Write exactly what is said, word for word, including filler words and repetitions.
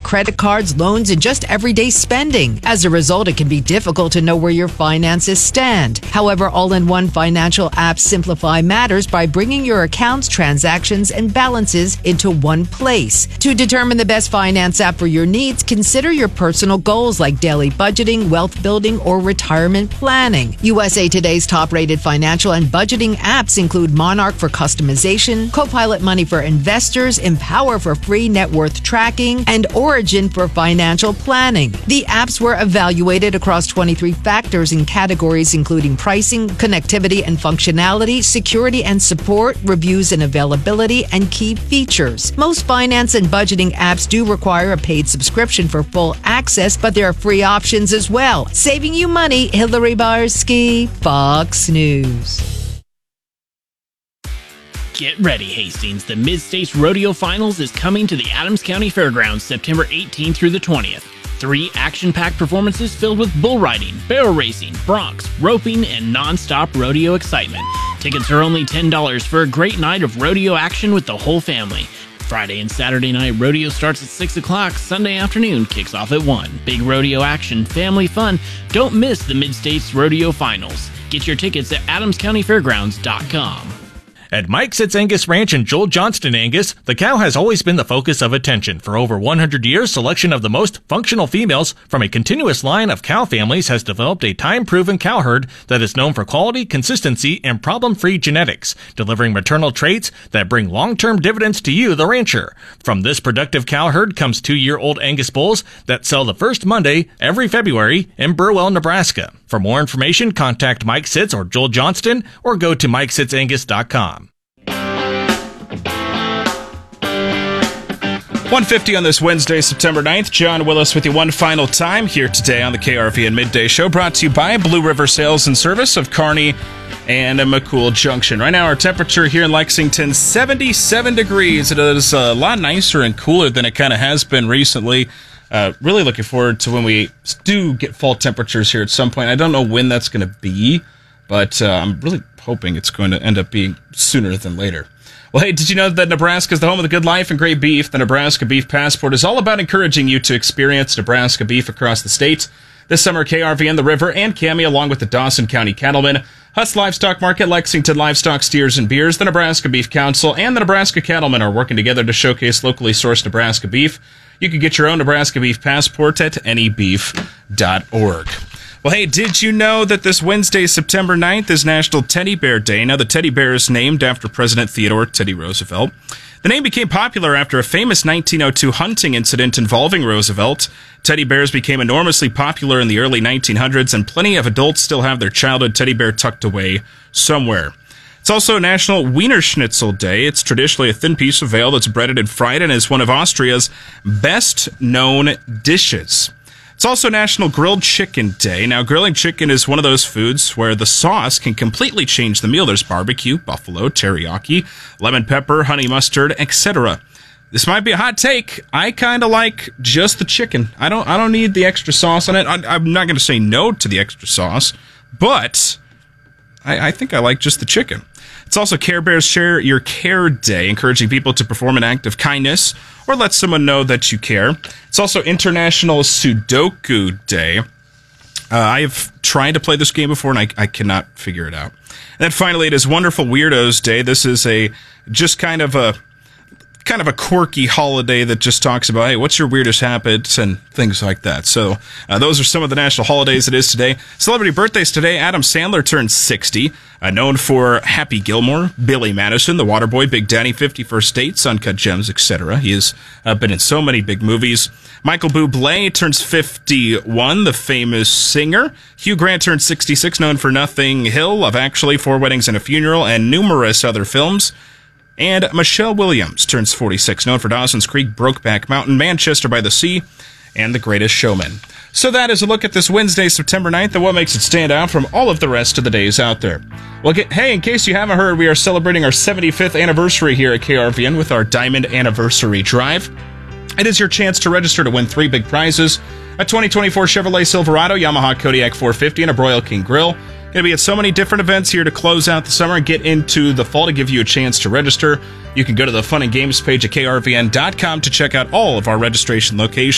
credit cards, loans, and just everyday spending. As a result, it can be difficult to know where your finances stand. However, all-in-one financial apps simplify matters by bringing your accounts, transactions, and balances into one place. To determine the best finance app for your needs, consider your personal goals like daily budgeting, wealth building, or retirement planning. U S A Today's top-rated financial and budgeting apps include Monarch for customization, Copilot Money for investors, Empower for free net worth tracking, and Origin for financial planning. The apps were evaluated across twenty-three factors in categories including pricing, connectivity and functionality, security and support, reviews and availability, and key features. Most finance and budgeting apps do require a paid subscription for full access, but there are free options as well. Saving you money, Hillary Barsky, Fox News. Get ready, Hastings. The Mid-States Rodeo Finals is coming to the Adams County Fairgrounds September eighteenth through the twentieth. Three action-packed performances filled with bull riding, barrel racing, broncs, roping, and non-stop rodeo excitement. Tickets are only ten dollars for a great night of rodeo action with the whole family. Friday and Saturday night rodeo starts at six o'clock. Sunday afternoon kicks off at one. Big rodeo action, family fun. Don't miss the Mid-States Rodeo Finals. Get your tickets at adams county fairgrounds dot com. At Mike Sitz Angus Ranch in Joel Johnston, Angus, the cow has always been the focus of attention. For over one hundred years, selection of the most functional females from a continuous line of cow families has developed a time-proven cow herd that is known for quality, consistency, and problem-free genetics, delivering maternal traits that bring long-term dividends to you, the rancher. From this productive cow herd comes two-year-old Angus bulls that sell the first Monday every February in Burwell, Nebraska. For more information, contact Mike Sitz or Joel Johnston or go to mike sitz angus dot com. one fifty on this Wednesday, September ninth. John Willis with you one final time here today on the K R V N Midday Show, brought to you by Blue River Sales and Service of Kearney and McCool Junction. Right now, our temperature here in Lexington, seventy-seven degrees. It is a lot nicer and cooler than it kind of has been recently. Uh, really looking forward to when we do get fall temperatures here at some point. I don't know when that's going to be, but uh, I'm really hoping it's going to end up being sooner than later. Well, hey, did you know that Nebraska is the home of the good life and great beef? The Nebraska Beef Passport is all about encouraging you to experience Nebraska beef across the state. This summer, K R V N, The River, and Cami, along with the Dawson County Cattlemen, Huss Livestock Market, Lexington Livestock Steers and Beers, the Nebraska Beef Council, and the Nebraska Cattlemen are working together to showcase locally sourced Nebraska beef. You can get your own Nebraska Beef Passport at any beef dot org. Well, hey, did you know that this Wednesday, September ninth, is National Teddy Bear Day? Now, the teddy bear is named after President Theodore Teddy Roosevelt. The name became popular after a famous nineteen oh two hunting incident involving Roosevelt. Teddy bears became enormously popular in the early nineteen hundreds, and plenty of adults still have their childhood teddy bear tucked away somewhere. It's also National Wiener Schnitzel Day. It's traditionally a thin piece of veal that's breaded and fried and is one of Austria's best-known dishes. It's also National Grilled Chicken Day. Now, grilling chicken is one of those foods where the sauce can completely change the meal. There's barbecue, buffalo, teriyaki, lemon pepper, honey mustard, et cetera. This might be a hot take. I kind of like just the chicken. I don't I don't need the extra sauce on it. I, I'm not going to say no to the extra sauce, but I, I think I like just the chicken. It's also Care Bears Share Your Care Day, encouraging people to perform an act of kindness or let someone know that you care. It's also International Sudoku Day. Uh, I've tried to play this game before, and I, I cannot figure it out. And then finally, it is Wonderful Weirdos Day. This is a just kind of a kind of a quirky holiday that just talks about, hey, what's your weirdest habits and things like that. So uh, those are some of the national holidays it is today. Celebrity birthdays today. Adam Sandler turned sixty, uh, known for Happy Gilmore, Billy Madison, The Waterboy, Big Daddy, fifty-first Dates, Uncut Gems, et cetera. He has uh, been in so many big movies. Michael Bublé turns fifty-one, the famous singer. Hugh Grant turned sixty-six, known for Nothing Hill, Love Actually, Four Weddings and a Funeral, and numerous other films. And Michelle Williams turns forty-six, known for Dawson's Creek, Brokeback Mountain, Manchester by the Sea, and The Greatest Showman. So that is a look at this Wednesday, September ninth, and what makes it stand out from all of the rest of the days out there. Well, get, hey, in case you haven't heard, we are celebrating our seventy-fifth anniversary here at K R V N with our Diamond Anniversary Drive. It is your chance to register to win three big prizes: a twenty twenty-four Chevrolet Silverado, Yamaha Kodiak four fifty, and a Broil King Grill. Going to be at so many different events here to close out the summer and get into the fall. To give you a chance to register, you can go to the Fun and Games page at K R V N dot com to check out all of our registration locations.